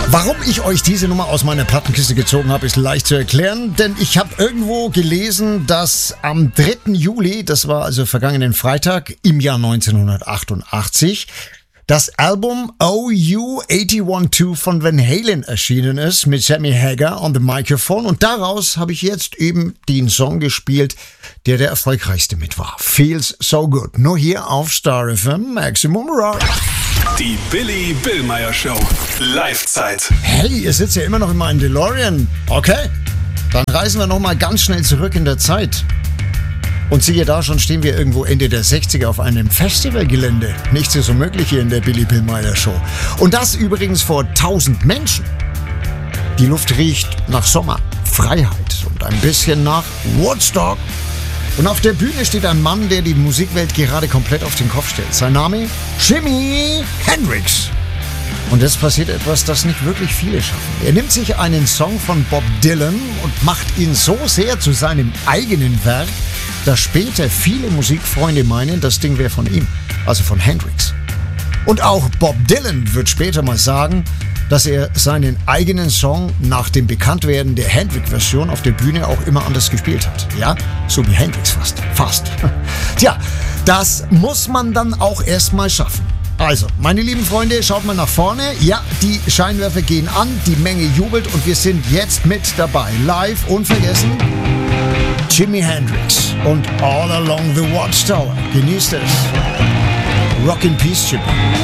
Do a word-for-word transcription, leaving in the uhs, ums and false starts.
Warum ich euch diese Nummer aus meiner Plattenkiste gezogen habe, ist leicht zu erklären, denn ich habe irgendwo gelesen, dass am dritten Juli, das war also vergangenen Freitag im Jahr neunzehnhundertachtundachtzig, das Album O U achtundzwanzig zwei von Van Halen erschienen ist mit Sammy Hagar on the Microphone und daraus habe ich jetzt eben den Song gespielt, der der erfolgreichste mit war. Feels So Good. Nur hier auf Star F M Maximum Rock. Die Billy Billmeyer Show. Live-Zeit. Hey, ihr sitzt ja immer noch in meinem DeLorean. Okay, dann reisen wir nochmal ganz schnell zurück in der Zeit. Und siehe da, schon stehen wir irgendwo Ende der sechziger auf einem Festivalgelände. Nichts ist unmöglich hier in der Billy Billmeyer Show. Und das übrigens vor tausend Menschen. Die Luft riecht nach Sommer, Freiheit und ein bisschen nach Woodstock. Und auf der Bühne steht ein Mann, der die Musikwelt gerade komplett auf den Kopf stellt. Sein Name? Jimi Hendrix. Und jetzt passiert etwas, das nicht wirklich viele schaffen. Er nimmt sich einen Song von Bob Dylan und macht ihn so sehr zu seinem eigenen Werk, dass später viele Musikfreunde meinen, das Ding wäre von ihm, also von Hendrix. Und auch Bob Dylan wird später mal sagen, dass er seinen eigenen Song nach dem Bekanntwerden der Hendrix-Version auf der Bühne auch immer anders gespielt hat. Ja, so wie Hendrix fast. Fast. Tja, das muss man dann auch erstmal schaffen. Also, meine lieben Freunde, schaut mal nach vorne. Ja, die Scheinwerfer gehen an, die Menge jubelt und wir sind jetzt mit dabei. Live, unvergessen, Jimi Hendrix und All Along the Watchtower. Genießt es. Rock in Peace, Jimi.